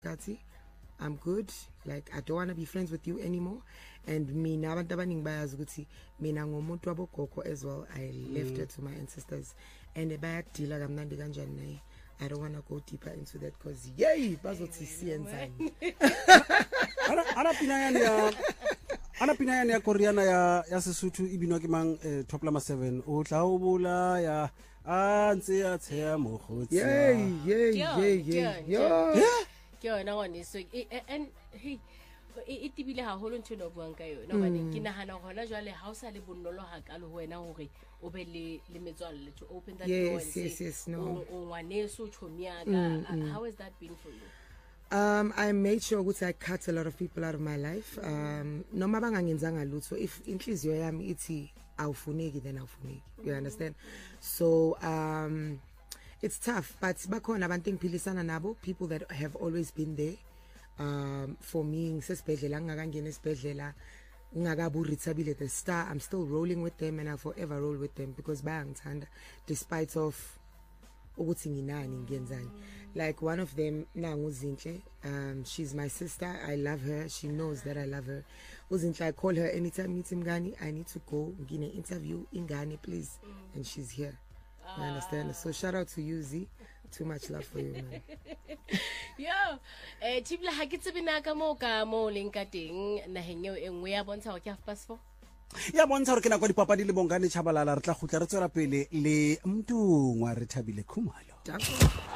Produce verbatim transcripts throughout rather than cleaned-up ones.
Kati, I'm good. Like, I don't want to be friends with you anymore. And me, abantu abaningi bayazi ukuthi mina ngomuntu wabogogo as well. I left it to my ancestors. And bayadila kamnandi kanjani naye. I don't want to go deeper into that because yay, bazothi siyenzani. Ana ana pinayani ya ana pinayani ya Koreana ya ya Sesotho ibinwa ke mang top lama seven o tla o bula ya a ntse ya tsheya mogotsi. Yay, yay, yay, yay. Yeah. Ke yona ngone so and hey e tibile ha holo ntho no buang ka yona hobane ke nahana hona jwale ha o sa le bonolo ha ka le ho wena hore o be le le metswalle to open that door and say yes yes no o ngwaneso chomiaka. How has that been for you? Um, I made sure ukuthi I cut a lot of people out of my life. Um, noma bangangenzanga lutho, if inhliziyo yami ithi awufuneki then awufuneki. You understand? So um it's tough, but bakhona abantu engiphilisana nabo, people that have always been there um for me ngisesibhedlela ngingakangena esibhedlela ngingakabu Rithabile the star. I'm still rolling with them and I'll forever roll with them because bayangithanda despite of ukuthi nginani ngiyenzani. Like one of them nangu Zinhle, um she's my sister. I love her. She knows that I love her. Uzinhle, I call her anytime meet Mngani, I need to go ngine interview Ingani please, and she's here. You understand? So shout out to you, Z. Too much love for you, man. Yo, eh Tibla ha ke tsebe na ka mo ka mo leng ka teng naheng eo engwe ya bontsha ke half past four. Ya bontsha re ke na kwa dipapadi le Bongani Tshabalala re tla gutla re tswela pele le Mdungwa Rithabile Khumalo.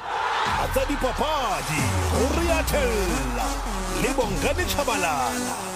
Atsa dipapadi, o re a thella le Bongani Tshabalala.